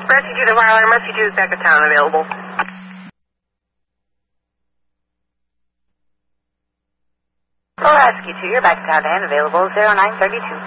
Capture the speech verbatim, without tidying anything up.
Rescue two to fire alarm, Rescue two is back of town available. Rescue two, you're back of town and available, zero nine thirty-two.